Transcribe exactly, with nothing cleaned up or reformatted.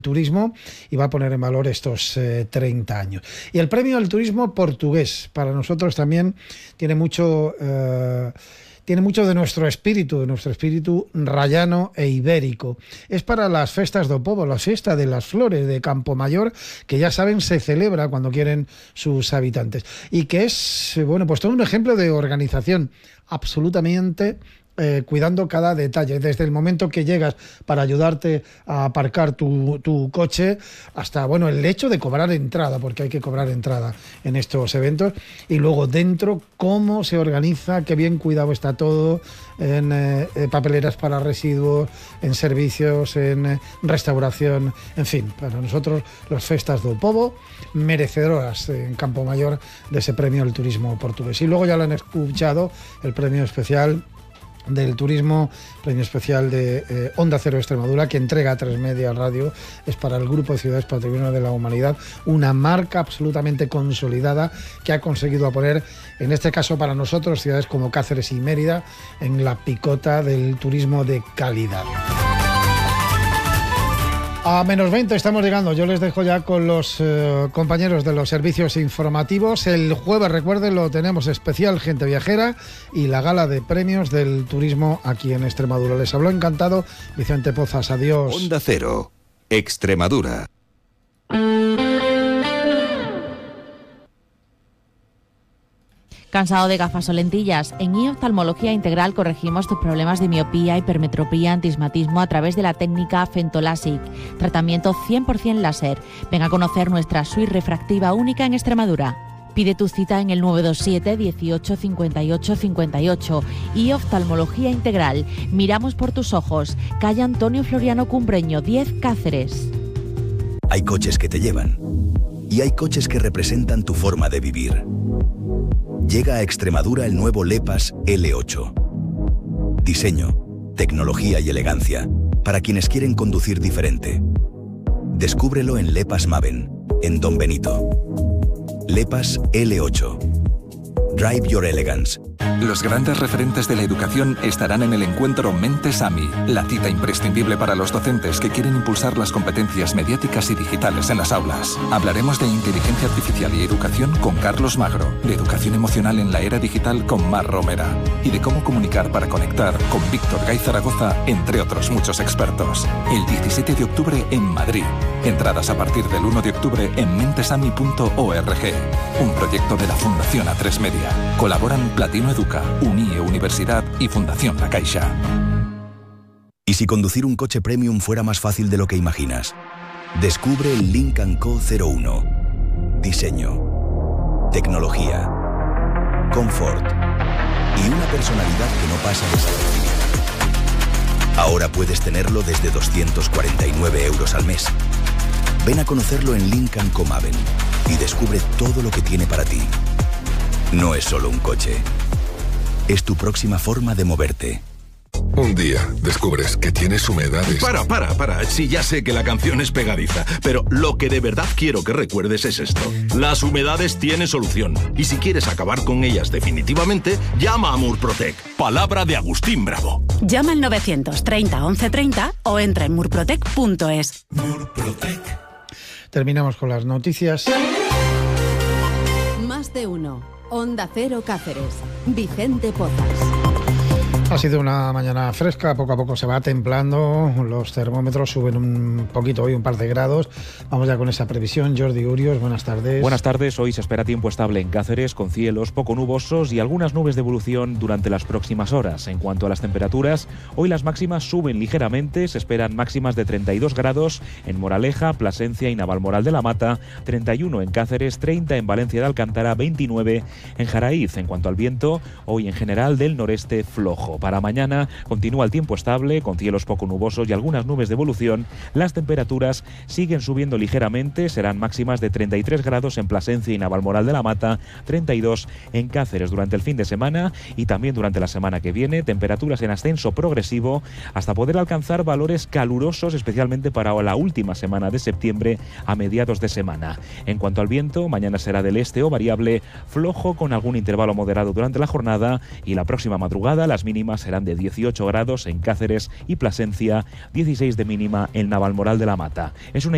turismo y va a poner en valor estos eh, treinta años. Y el premio al turismo portugués, para nosotros también tiene mucho... Eh, Tiene mucho de nuestro espíritu, de nuestro espíritu rayano e ibérico. Es para las festas do povo, la fiesta de las flores de Campomayor, que ya saben se celebra cuando quieren sus habitantes. Y que es, bueno, pues todo un ejemplo de organización absolutamente... Eh, cuidando cada detalle, desde el momento que llegas para ayudarte a aparcar tu, tu coche hasta, bueno, el hecho de cobrar entrada, porque hay que cobrar entrada en estos eventos, y luego dentro cómo se organiza, qué bien cuidado está todo, en eh, papeleras para residuos, en servicios, en eh, restauración, en fin, para nosotros las festas do povo, merecedoras en Campomayor de ese premio al turismo portugués. Y luego ya lo han escuchado, el premio especial del turismo, premio especial de eh, Onda Cero Extremadura, que entrega a Tres Media Radio, es para el Grupo de Ciudades Patrimonio de la Humanidad, una marca absolutamente consolidada que ha conseguido poner, en este caso para nosotros, ciudades como Cáceres y Mérida, en la picota del turismo de calidad. A menos veinte estamos llegando. Yo les dejo ya con los eh, compañeros de los servicios informativos. El jueves, recuerden, lo tenemos especial Gente Viajera y la gala de premios del turismo aquí en Extremadura. Les habló encantado Vicente Pozas. Adiós. Onda Cero, Extremadura. ¿Cansado de gafas o lentillas? En I Oftalmología Integral corregimos tus problemas de miopía, hipermetropía, antismatismo a través de la técnica Fentolasic. Tratamiento cien por ciento láser. Ven a conocer nuestra suite refractiva única en Extremadura. Pide tu cita en el nueve dos siete, dieciocho, cincuenta y ocho, cincuenta y ocho. I Oftalmología Integral. Miramos por tus ojos. Calle Antonio Floriano Cumbreño, diez, Cáceres. Hay coches que te llevan y hay coches que representan tu forma de vivir. Llega a Extremadura el nuevo Lepas L ocho. Diseño, tecnología y elegancia para quienes quieren conducir diferente. Descúbrelo en Lepas Maven, en Don Benito. Lepas L ocho. Drive your elegance. Los grandes referentes de la educación estarán en el encuentro Mentes AMI, la cita imprescindible para los docentes que quieren impulsar las competencias mediáticas y digitales en las aulas. Hablaremos de inteligencia artificial y educación con Carlos Magro, de educación emocional en la era digital con Mar Romera y de cómo comunicar para conectar con Víctor Gay Zaragoza, entre otros muchos expertos. El diecisiete de octubre en Madrid. Entradas a partir del uno de octubre en mentesami punto org. Un proyecto de la Fundación A tres Media. Colaboran Platino Educa, Unie Universidad y Fundación La Caixa. ¿Y si conducir un coche premium fuera más fácil de lo que imaginas? Descubre el Lynk and Co cero uno. Diseño, tecnología, confort y una personalidad que no pasa desapercibida. Ahora puedes tenerlo desde doscientos cuarenta y nueve euros al mes. Ven a conocerlo en Lynk and Co Maven y descubre todo lo que tiene para ti. No es solo un coche, es tu próxima forma de moverte. Un día descubres que tienes humedades. Para, para, para. Sí, ya sé que la canción es pegadiza, pero lo que de verdad quiero que recuerdes es esto. Las humedades tienen solución. Y si quieres acabar con ellas definitivamente, llama a Murprotec. Palabra de Agustín Bravo. Llama al novecientos treinta, once treinta o entra en murprotec punto es. Murprotec. Terminamos con las noticias. Más de uno. Onda Cero Cáceres. Vicente Pozas. Ha sido una mañana fresca, poco a poco se va templando, los termómetros suben un poquito hoy, un par de grados. Vamos ya con esa previsión. Jordi Urios, buenas tardes. Buenas tardes, hoy se espera tiempo estable en Cáceres, con cielos poco nubosos y algunas nubes de evolución durante las próximas horas. En cuanto a las temperaturas, hoy las máximas suben ligeramente, se esperan máximas de treinta y dos grados en Moraleja, Plasencia y Navalmoral de la Mata, treinta y uno en Cáceres, treinta en Valencia de Alcántara, veintinueve en Jaraíz. En cuanto al viento, hoy en general del noreste flojo. Para mañana continúa el tiempo estable, con cielos poco nubosos y algunas nubes de evolución. Las temperaturas siguen subiendo ligeramente, serán máximas de treinta y tres grados en Plasencia y Navalmoral de la Mata, treinta y dos en Cáceres durante el fin de semana y también durante la semana que viene. Temperaturas en ascenso progresivo hasta poder alcanzar valores calurosos, especialmente para la última semana de septiembre a mediados de semana. En cuanto al viento, mañana será del este o variable, flojo con algún intervalo moderado durante la jornada y la próxima madrugada las mínimas serán de dieciocho grados en Cáceres y Plasencia, dieciséis de mínima en Navalmoral de la Mata. Es una